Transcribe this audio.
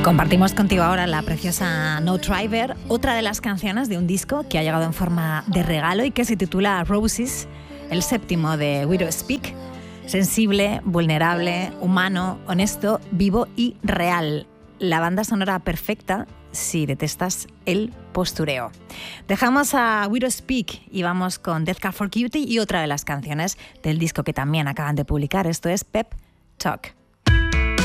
Compartimos contigo ahora la preciosa No Driver, otra de las canciones de un disco que ha llegado en forma de regalo y que se titula Roses, el séptimo de We Don't Speak. Sensible, vulnerable, humano, honesto, vivo y real. La banda sonora perfecta si detestas el postureo. Dejamos a We Don't Speak y vamos con Death Cab for Cutie y otra de las canciones del disco que también acaban de publicar. Esto es Pep Talk.